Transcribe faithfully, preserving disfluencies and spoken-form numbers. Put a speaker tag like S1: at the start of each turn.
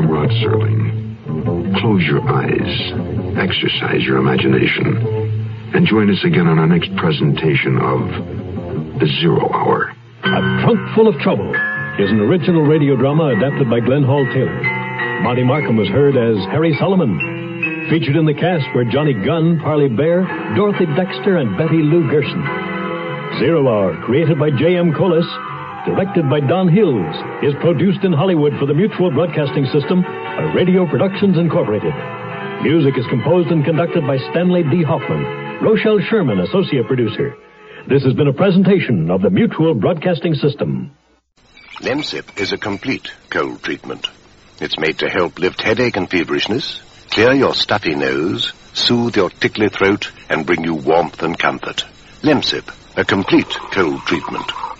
S1: I'm Rod Serling. Close your eyes, exercise your imagination, and join us again on our next presentation of The Zero Hour.
S2: A Trunk Full of Trouble is an original radio drama adapted by Glenn Hall Taylor. Monty Markham was heard as Harry Solomon. Featured in the cast were Johnny Gunn, Parley Bear, Dorothy Dexter, and Betty Lou Gerson. Zero Hour, created by J M Collis, directed by Don Hills, is produced in Hollywood for the Mutual Broadcasting System, a Radio Productions Incorporated. Music is composed and conducted by Stanley D. Hoffman. Rochelle Sherman, associate producer. This has been a presentation of the Mutual Broadcasting System.
S3: Lemsip is a complete cold treatment. It's made to help lift headache and feverishness, clear your stuffy nose, soothe your tickly throat, and bring you warmth and comfort. Lemsip, a complete cold treatment.